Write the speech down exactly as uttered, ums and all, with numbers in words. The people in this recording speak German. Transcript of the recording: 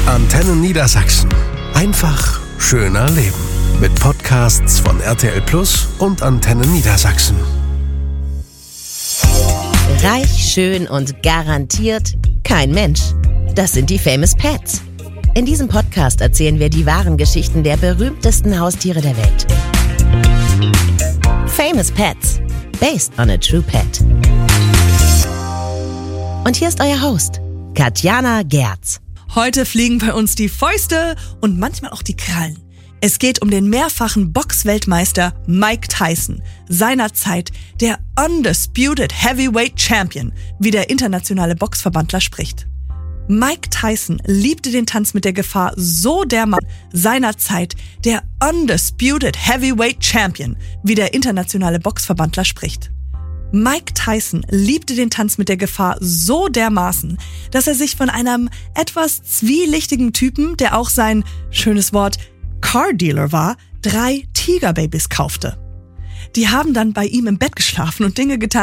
Antenne Niedersachsen. Einfach schöner leben. Mit Podcasts von R T L Plus und Antenne Niedersachsen. Reich, schön und garantiert kein Mensch. Das sind die Famous Pets. In diesem Podcast erzählen wir die wahren Geschichten der berühmtesten Haustiere der Welt. Famous Pets. Based on a true pet. Und hier ist euer Host, Katjana Gerz. Heute fliegen bei uns die Fäuste und manchmal auch die Krallen. Es geht um den mehrfachen Boxweltmeister Mike Tyson, seinerzeit der Undisputed Heavyweight Champion, wie der internationale Boxverbandler spricht. Mike Tyson liebte den Tanz mit der Gefahr so dermaßen, seinerzeit der Undisputed Heavyweight Champion, wie der internationale Boxverbandler spricht. Mike Tyson liebte den Tanz mit der Gefahr so dermaßen, dass er sich von einem etwas zwielichtigen Typen, der auch sein, schönes Wort, Car Dealer war, drei Tigerbabys kaufte. Die haben dann bei ihm im Bett geschlafen und Dinge getan,